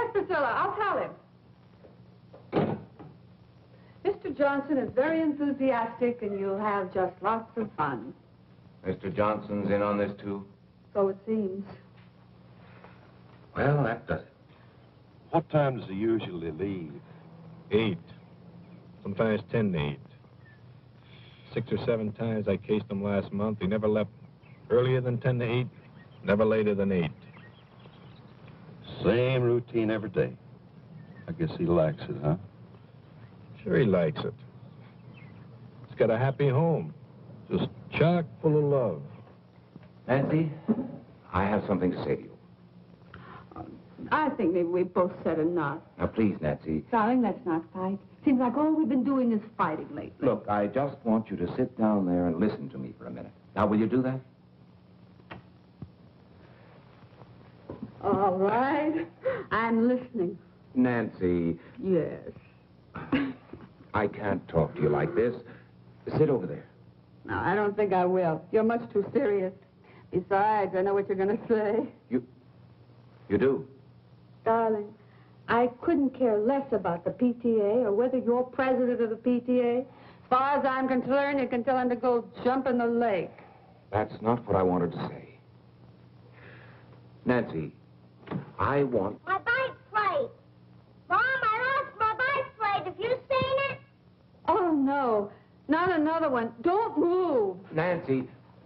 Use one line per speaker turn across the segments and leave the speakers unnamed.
Priscilla, I'll tell him. Mr. Johnson is very enthusiastic, and you'll have just lots of fun.
Mr. Johnson's in on this, too?
So it seems.
Well, that does it.
What time does he usually leave?
8. Sometimes 10 to 8. 6 or 7 times I cased him last month. He never left earlier than 10 to 8, never later than 8.
Same routine every day. I guess he likes it, huh?
Sure he likes it. He's got a happy home, just chock full of love.
Nancy, I have something to say to you.
I think maybe we've both said enough.
Now, please, Nancy.
Darling, let's not fight. Seems like all we've been doing is fighting lately.
Look, I just want you to sit down there and listen to me for a minute. Now, will you do that?
All right. I'm listening.
Nancy.
Yes.
I can't talk to you like this. Sit over there.
No, I don't think I will. You're much too serious. Besides, I know what you're going to say.
You do?
Darling, I couldn't care less about the PTA or whether you're president of the PTA. As far as I'm concerned, you can tell him to go jump in the lake.
That's not what I wanted to say. Nancy, I want...
My bike plate. Mom, I lost my bike plate. Have you seen it?
Oh, no. Not another one. Don't move.
Nancy.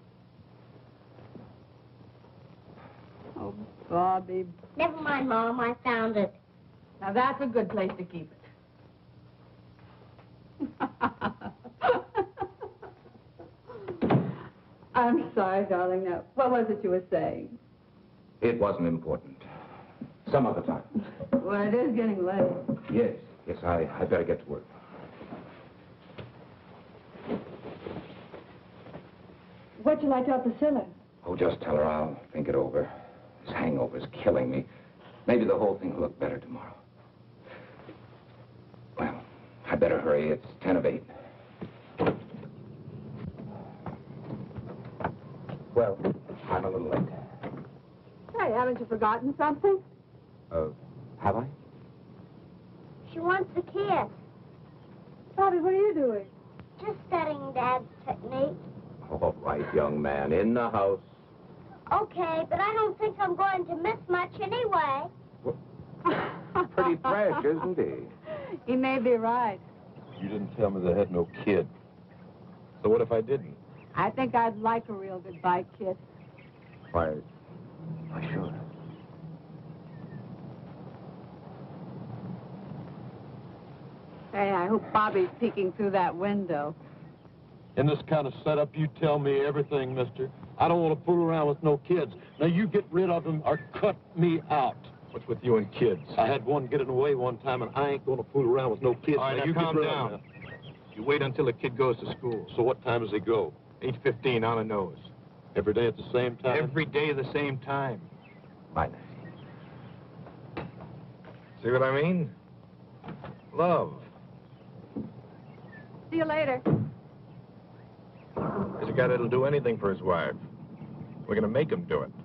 Oh, Bobby.
Never mind, Mom. I found it.
Now, that's a good place to keep it. I'm sorry, darling. Now, what was it you were saying?
It wasn't important. Some other time.
Well, it is getting late.
Yes, I better get to work.
What'd you like to tell Priscilla?
Oh, just tell her I'll think it over. This hangover's killing me. Maybe the whole thing will look better tomorrow. Well, I better hurry. It's 10 of 8. Well, I'm a little late.
Hey, haven't you forgotten something?
Have I?
She wants a kiss.
Bobby, what are you doing?
Just studying Dad's technique.
All right, young man, in the house.
Okay, but I don't think I'm going to miss much anyway.
Pretty fresh, isn't he?
He may be right.
You didn't tell me they had no kid.
So what if I didn't?
I think I'd like a real goodbye kiss.
Why, sure.
Hey, I hope Bobby's peeking through that window.
In this kind of setup, you tell me everything, mister. I don't want to fool around with no kids. Now, you get rid of them or cut me out.
What's with you and kids?
I had one getting away one time, and I ain't going to fool around with no kids.
All right,
now,
you calm
get rid of
down.
them now.
You wait until the kid goes to school.
So what time does he go?
8:15 on the nose.
Every day at the same time?
Every day the same time.
Bye, Nancy.
See what I mean? Love.
See you later.
There's a guy that'll do anything for his wife. We're gonna make him do it.